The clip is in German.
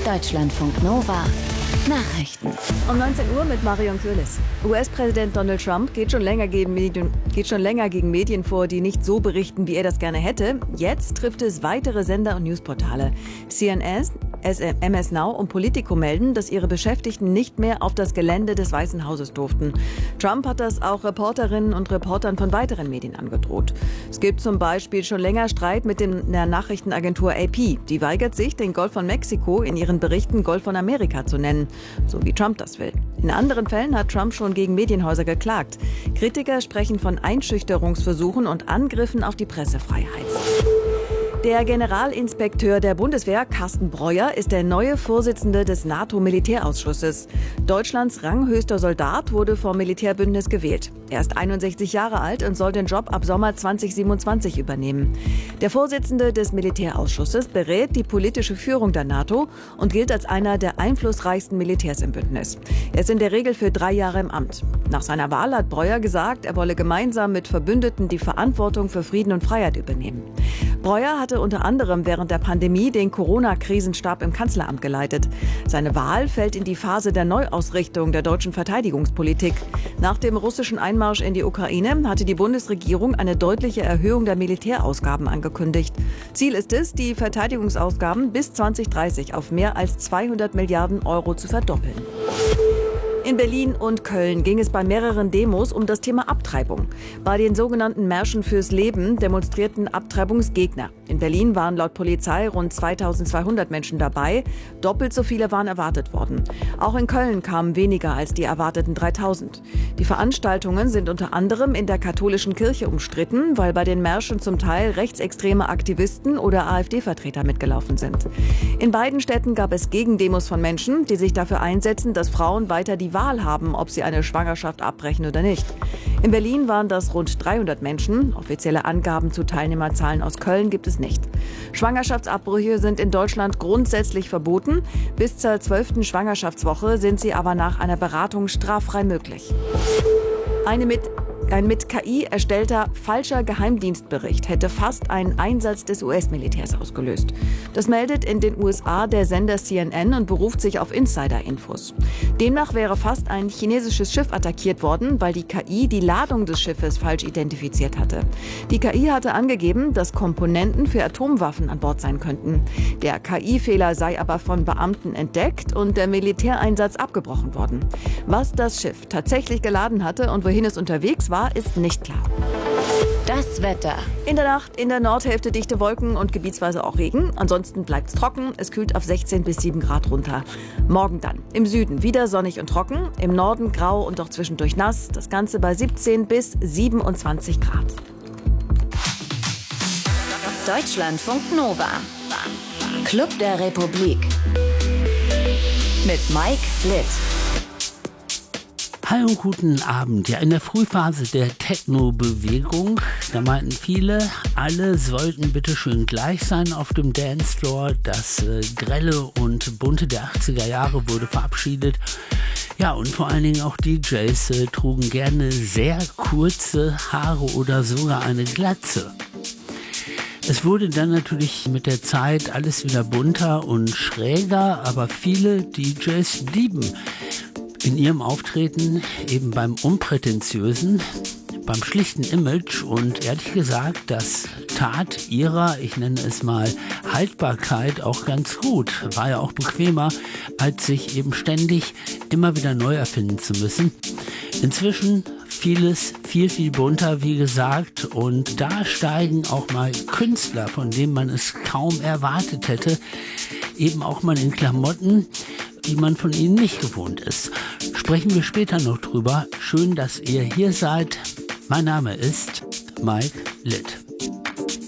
Deutschlandfunk Nova Nachrichten. Um 19 Uhr mit Marion Köhlis. US-Präsident Donald Trump geht schon länger gegen Medien vor, die nicht so berichten, wie er das gerne hätte. Jetzt trifft es weitere Sender und Newsportale. CNN, MS Now und Politico melden, dass ihre Beschäftigten nicht mehr auf das Gelände des Weißen Hauses durften. Trump hat das auch Reporterinnen und Reportern von weiteren Medien angedroht. Es gibt zum Beispiel schon länger Streit mit der Nachrichtenagentur AP. Die weigert sich, den Golf von Mexiko in ihren Berichten Golf von Amerika zu nennen, so wie Trump das will. In anderen Fällen hat Trump schon gegen Medienhäuser geklagt. Kritiker sprechen von Einschüchterungsversuchen und Angriffen auf die Pressefreiheit. Der Generalinspekteur der Bundeswehr, Carsten Breuer, ist der neue Vorsitzende des NATO-Militärausschusses. Deutschlands ranghöchster Soldat wurde vom Militärbündnis gewählt. Er ist 61 Jahre alt und soll den Job ab Sommer 2027 übernehmen. Der Vorsitzende des Militärausschusses berät die politische Führung der NATO und gilt als einer der einflussreichsten Militärs im Bündnis. Er ist in der Regel für 3 Jahre im Amt. Nach seiner Wahl hat Breuer gesagt, er wolle gemeinsam mit Verbündeten die Verantwortung für Frieden und Freiheit übernehmen. Breuer hatte unter anderem während der Pandemie den Corona-Krisenstab im Kanzleramt geleitet. Seine Wahl fällt in die Phase der Neuausrichtung der deutschen Verteidigungspolitik. Nach dem russischen Einmarsch in die Ukraine hatte die Bundesregierung eine deutliche Erhöhung der Militärausgaben angekündigt. Ziel ist es, die Verteidigungsausgaben bis 2030 auf mehr als 200 Milliarden Euro zu verdoppeln. In Berlin und Köln ging es bei mehreren Demos um das Thema Abtreibung. Bei den sogenannten Märschen fürs Leben demonstrierten Abtreibungsgegner. In Berlin waren laut Polizei rund 2200 Menschen dabei. Doppelt so viele waren erwartet worden. Auch in Köln kamen weniger als die erwarteten 3000. Die Veranstaltungen sind unter anderem in der katholischen Kirche umstritten, weil bei den Märschen zum Teil rechtsextreme Aktivisten oder AfD-Vertreter mitgelaufen sind. In beiden Städten gab es Gegendemos von Menschen, die sich dafür einsetzen, dass Frauen weiter die Wahl haben, ob sie eine Schwangerschaft abbrechen oder nicht. In Berlin waren das rund 300 Menschen. Offizielle Angaben zu Teilnehmerzahlen aus Köln gibt es nicht. Schwangerschaftsabbrüche sind in Deutschland grundsätzlich verboten. Bis zur 12. Schwangerschaftswoche sind sie aber nach einer Beratung straffrei möglich. Ein mit KI erstellter falscher Geheimdienstbericht hätte fast einen Einsatz des US-Militärs ausgelöst. Das meldet in den USA der Sender CNN und beruft sich auf Insider-Infos. Demnach wäre fast ein chinesisches Schiff attackiert worden, weil die KI die Ladung des Schiffes falsch identifiziert hatte. Die KI hatte angegeben, dass Komponenten für Atomwaffen an Bord sein könnten. Der KI-Fehler sei aber von Beamten entdeckt und der Militäreinsatz abgebrochen worden. Was das Schiff tatsächlich geladen hatte und wohin es unterwegs war, ist nicht klar. Das Wetter. In der Nacht in der Nordhälfte dichte Wolken und gebietsweise auch Regen. Ansonsten bleibt es trocken. Es kühlt auf 16 bis 7 Grad runter. Morgen dann im Süden wieder sonnig und trocken. Im Norden grau und auch zwischendurch nass. Das Ganze bei 17 bis 27 Grad. Deutschlandfunk Nova. Club der Republik. Mit Mike Litt. Hallo, guten Abend. Ja, in der Frühphase der Techno-Bewegung, da meinten viele, alle sollten bitte schön gleich sein auf dem Dancefloor. Das Grelle und Bunte der 80er Jahre wurde verabschiedet. Ja, und vor allen Dingen auch DJs trugen gerne sehr kurze Haare oder sogar eine Glatze. Es wurde dann natürlich mit der Zeit alles wieder bunter und schräger, aber viele DJs blieben in ihrem Auftreten eben beim Unprätentiösen, beim schlichten Image und ehrlich gesagt, das tat ihrer, ich nenne es mal, Haltbarkeit auch ganz gut. War ja auch bequemer, als sich eben ständig immer wieder neu erfinden zu müssen. Inzwischen vieles viel, viel bunter, wie gesagt, und da steigen auch mal Künstler, von denen man es kaum erwartet hätte, eben auch mal in Klamotten, die man von ihnen nicht gewohnt ist. Sprechen wir später noch drüber. Schön, dass ihr hier seid. Mein Name ist Mike Litt.